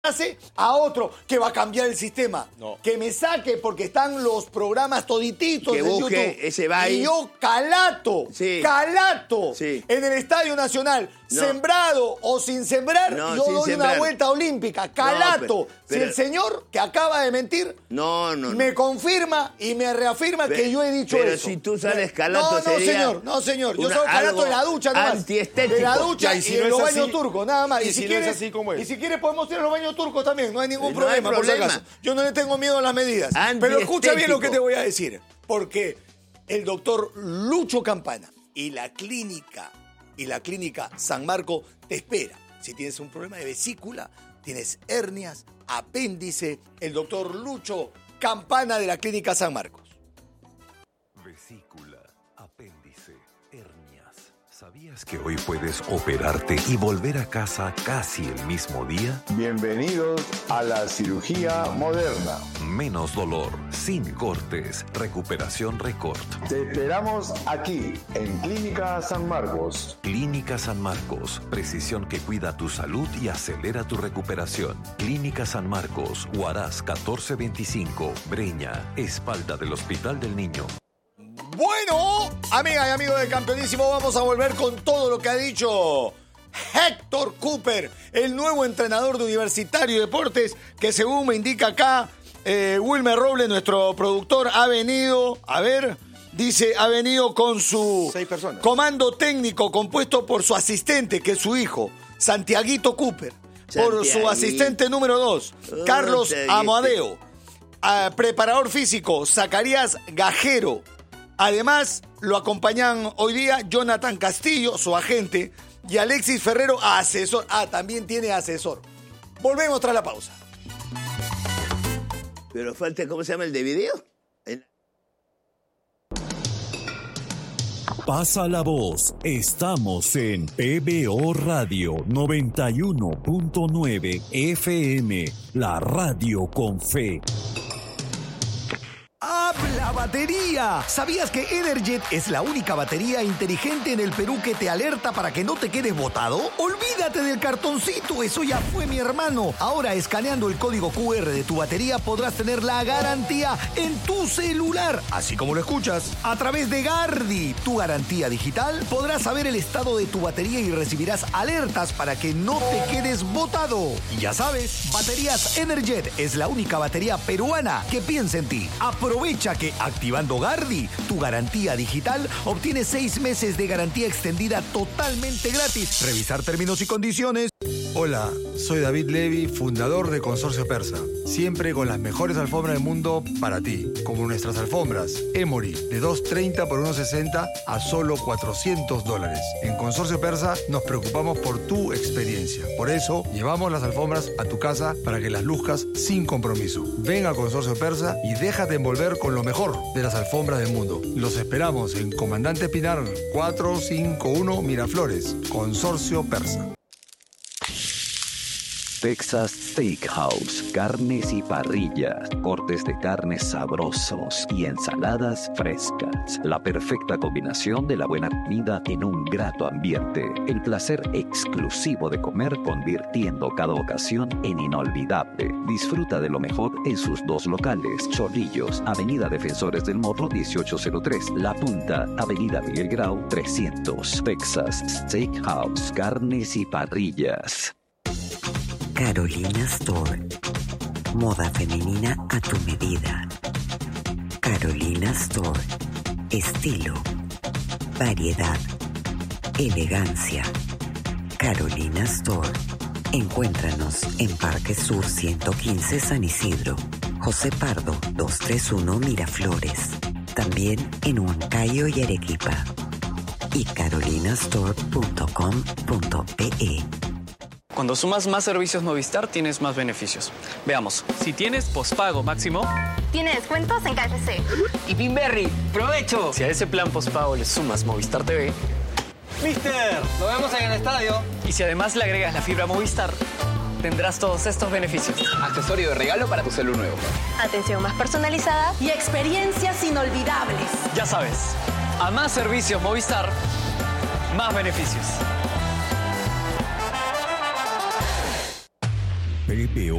a otro que va a cambiar el sistema. No. Que me saque porque están los programas todititos que de busque YouTube. ese baile. Y yo calato Sí. en el Estadio Nacional, No. sembrado o sin sembrar, No, yo sin doy sembrar. una vuelta olímpica. Calato. pero- Si el señor que acaba de mentir me confirma y me reafirma que yo he dicho pero eso. si tú sales calato no, sería no, señor. Yo una- soy calato algo de la ducha, nada más. antiestético. De la ducha Ya, y, si de no los es baños así- turcos, nada más. y si no es así, ¿cómo es? Y si quieres podemos ir a los baños turcos también, no hay ningún No hay problema, por si problema. acaso. Yo no le tengo miedo a las medidas. Pero escucha bien lo que te voy a decir. Porque el doctor Lucho Campana y la clínica San Marco te espera. Si tienes un problema de vesícula, tienes hernias, apéndice, el doctor Lucho Campana de la clínica San Marcos. Vesícula, apéndice, hernias. ¿Sabías que hoy puedes operarte y volver a casa casi el mismo día? Bienvenidos a la cirugía moderna. Menos dolor, sin cortes, recuperación récord. Te esperamos aquí, en Clínica San Marcos. Clínica San Marcos, precisión que cuida tu salud y acelera tu recuperación. Clínica San Marcos, Huaraz 1425, Breña, espalda del Hospital del Niño. Bueno, amigas y amigos de Campeonísimo, vamos a volver con todo lo que ha dicho Héctor Cooper, el nuevo entrenador de Universitario de Deportes, que según me indica acá, Wilmer Robles, nuestro productor, ha venido, ha venido con su 6 personas. comando técnico compuesto por su asistente, que es su hijo, Santiaguito Cooper, por su Santiaguito. asistente número 2, Carlos Santiaguito. Amadeo, preparador físico, Zacarías Gajero. Además, lo acompañan hoy día Jonathan Castillo, su agente, y Alexis Ferrero, asesor. También tiene asesor. Volvemos tras la pausa. Pero falta, ¿cómo se llama el de video? Pasa la voz. Estamos en PBO Radio 91.9 FM, la radio con fe. ¡Habla batería! ¿Sabías que Energet es la única batería inteligente en el Perú que te alerta para que no te quedes botado? Olvídate del cartoncito, eso ya fue, mi hermano. Ahora, escaneando el código QR de tu batería, podrás tener la garantía en tu celular, así como lo escuchas. A través de Gardi, tu garantía digital, podrás saber el estado de tu batería y recibirás alertas para que no te quedes botado. Y ya sabes, Baterías Energet es la única batería peruana que piensa en ti. Aprovecha que activando Gardi, tu garantía digital, obtienes 6 meses de garantía extendida totalmente gratis. Revisar términos y condiciones. Hola, soy David Levy, fundador de Consorcio Persa. Siempre con las mejores alfombras del mundo para ti, como nuestras alfombras Emory, de 2.30 por 1.60 a solo $400. En Consorcio Persa nos preocupamos por tu experiencia. Por eso, llevamos las alfombras a tu casa para que las luzcas sin compromiso. Ven a Consorcio Persa y déjate envolver con lo mejor de las alfombras del mundo. Los esperamos en Comandante Pinar 451 Miraflores, Consorcio Persa. Texas Steakhouse, carnes y parrillas, cortes de carnes sabrosos y ensaladas frescas. La perfecta combinación de la buena comida en un grato ambiente. El placer exclusivo de comer convirtiendo cada ocasión en inolvidable. Disfruta de lo mejor en sus 2 locales. Chorrillos, Avenida Defensores del Morro 1803. La Punta, Avenida Miguel Grau 300. Texas Steakhouse, carnes y parrillas. Carolina Store. Moda femenina a tu medida. Carolina Store. Estilo, variedad, elegancia. Carolina Store. Encuéntranos en Parque Sur 115 San Isidro, José Pardo 231 Miraflores. También en Huancayo y Arequipa. Y carolinastore.com.pe. Cuando sumas más servicios Movistar, tienes más beneficios. Veamos. Si tienes pospago máximo, tiene descuentos en KFC. y Pinberry, ¡provecho! Si a ese plan pospago le sumas Movistar TV, ¡Mister! ¡Nos vemos en el estadio! y si además le agregas la fibra Movistar, tendrás todos estos beneficios. Accesorio de regalo para tu celu nuevo. Atención más personalizada y experiencias inolvidables. Ya sabes, a más servicios Movistar, más beneficios. PBO